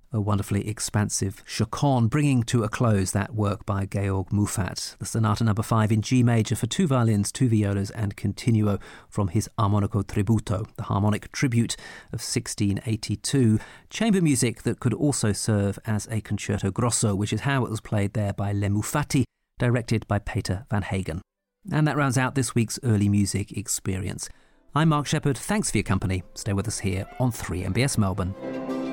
A wonderfully expansive chaconne, bringing to a close that work by Georg Muffat, the Sonata No. 5 in G major for 2 violins, 2 violas and continuo from his Armonico Tributo, the harmonic tribute of 1682. Chamber music that could also serve as a concerto grosso, which is how it was played there by Le Muffati, directed by Peter Van Hagen. And that rounds out this week's Early Music Experience. I'm Mark Shepherd. Thanks for your company. Stay with us here on 3MBS Melbourne.